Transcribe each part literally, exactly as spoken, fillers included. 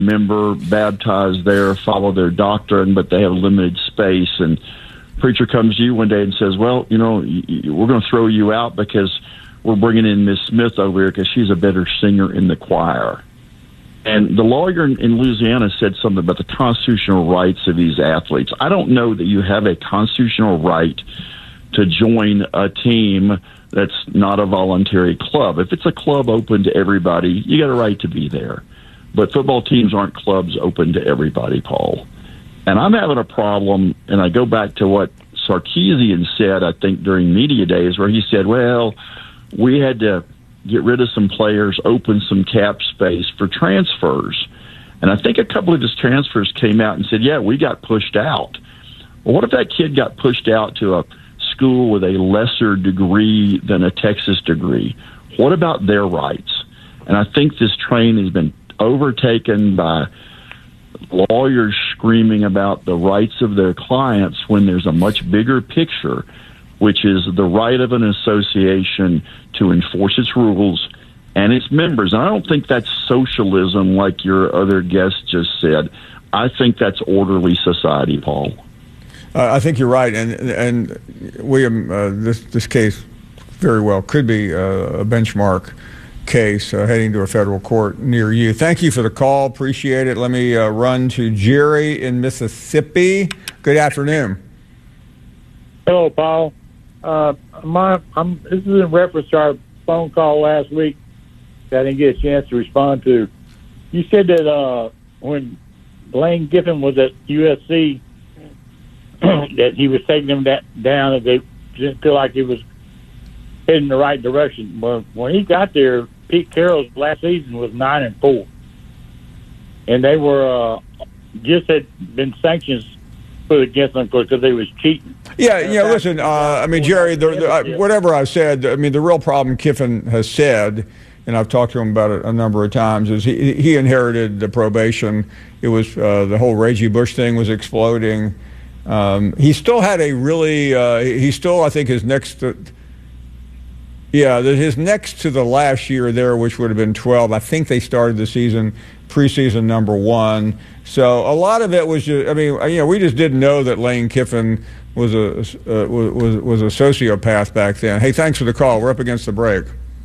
member baptized there, follow their doctrine, but they have limited space. And preacher comes to you one day and says, well, you know, we're going to throw you out because we're bringing in Miss Smith over here because she's a better singer in the choir. And the lawyer in Louisiana said something about the constitutional rights of these athletes. I don't know that you have a constitutional right to join a team that's not a voluntary club. If it's a club open to everybody, you got a right to be there. But football teams aren't clubs open to everybody, Paul. And I'm having a problem, and I go back to what Sarkisian said, I think, during media days, where he said, well, we had to get rid of some players, open some cap space for transfers. And I think a couple of his transfers came out and said, yeah, we got pushed out. Well, what if that kid got pushed out to a school with a lesser degree than a Texas degree? What about their rights? And I think this train has been overtaken by lawyers screaming about the rights of their clients when there's a much bigger picture, which is the right of an association to enforce its rules and its members. And I don't think that's socialism like your other guest just said. I think that's orderly society, Paul. Uh, I think you're right. And, and William, uh, this, this case very well could be uh, a benchmark case uh, heading to a federal court near you. Thank you for the call. Appreciate it. Let me uh, run to Jerry in Mississippi. Good afternoon. Hello, Paul. Uh, my, I'm, this is in reference to our phone call last week that I didn't get a chance to respond to. You said that uh, when Lane Kiffin was at U S C, that he was taking them that down, and they didn't feel like he was heading in the right direction. But when he got there, Pete Carroll's last season was nine and four, and they were uh, just had been sanctions put against them because they was cheating. Yeah, yeah. Listen, uh, I mean, Jerry, the, the, uh, whatever I've said, I mean, the real problem Kiffin has said, and I've talked to him about it a number of times, is he he inherited the probation. It was uh, the whole Reggie Bush thing was exploding. Um, he still had a really, uh, he still, I think, his next, to, yeah, his next to the last year there, which would have been twelve. I think they started the season preseason number one. So a lot of it was just, I mean, you know, we just didn't know that Lane Kiffin was a uh, was was a sociopath back then. Hey, thanks for the call. We're up against the break.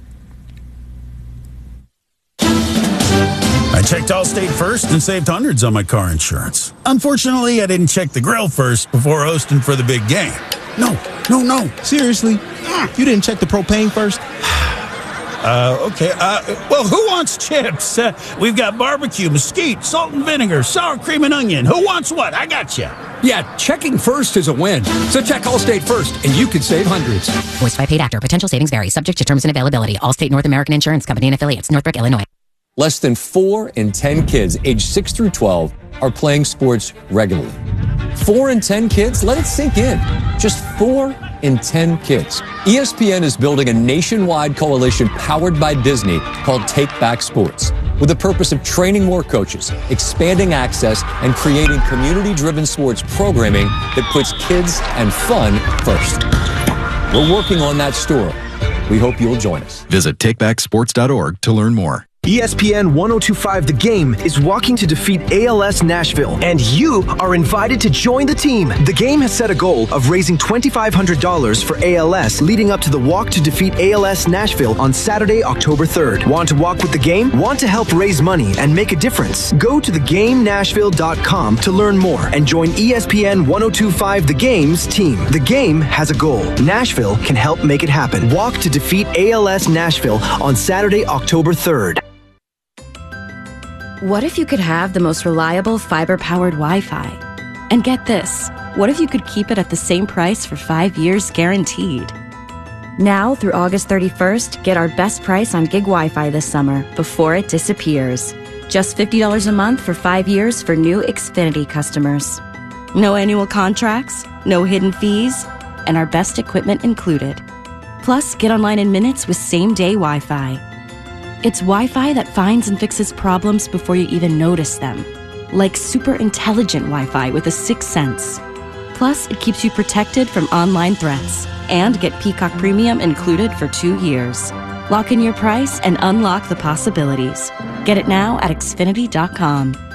I checked Allstate first and saved hundreds on my car insurance. Unfortunately, I didn't check the grill first before hosting for the big game. No, no, no. Seriously? You didn't check the propane first? Uh, okay. Uh, well, who wants chips? Uh, we've got barbecue, mesquite, salt and vinegar, sour cream and onion. Who wants what? I got you. Yeah, checking first is a win. So check Allstate first, and you could save hundreds. Voiced by paid actor. Potential savings vary. Subject to terms and availability. Allstate North American Insurance Company and affiliates. Northbrook, Illinois. Less than four in ten kids aged six through twelve are playing sports regularly. Four in ten kids? Let it sink in. Just four in ten kids. E S P N is building a nationwide coalition powered by Disney called Take Back Sports, with the purpose of training more coaches, expanding access, and creating community-driven sports programming that puts kids and fun first. We're working on that story. We hope you'll join us. Visit take back sports dot org to learn more. E S P N one oh two point five The Game is walking to defeat A L S Nashville, and you are invited to join the team. The Game has set a goal of raising twenty-five hundred dollars for A L S leading up to the walk to defeat A L S Nashville on Saturday, October third. Want to walk with the Game? Want to help raise money and make a difference? Go to the game nashville dot com to learn more and join E S P N one oh two point five The Game's team. The Game has a goal. Nashville can help make it happen. Walk to defeat A L S Nashville on Saturday, October third. What if you could have the most reliable fiber-powered Wi-Fi? And get this, what if you could keep it at the same price for five years guaranteed? Now through August thirty-first, get our best price on gig Wi-Fi this summer before it disappears. Just fifty dollars a month for five years for new Xfinity customers. No annual contracts, no hidden fees, and our best equipment included. Plus, get online in minutes with same-day Wi-Fi. It's Wi-Fi that finds and fixes problems before you even notice them. Like super intelligent Wi-Fi with a sixth sense. Plus, it keeps you protected from online threats. And get Peacock Premium included for two years. Lock in your price and unlock the possibilities. Get it now at Xfinity dot com.